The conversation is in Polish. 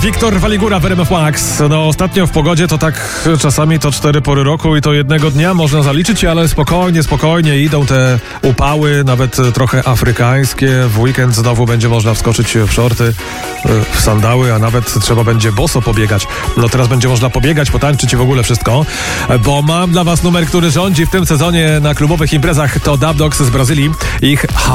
Wiktor Waligura w RMF Max. No ostatnio w pogodzie to tak czasami to 4 pory roku i to jednego dnia można zaliczyć, ale spokojnie idą te upały, nawet trochę afrykańskie. W weekend znowu będzie można wskoczyć w shorty, w sandały, a nawet trzeba będzie boso pobiegać. No teraz będzie można pobiegać, potańczyć i w ogóle wszystko, bo mam dla was numer, który rządzi w tym sezonie na klubowych imprezach. To Dub Dogs z Brazylii. Ich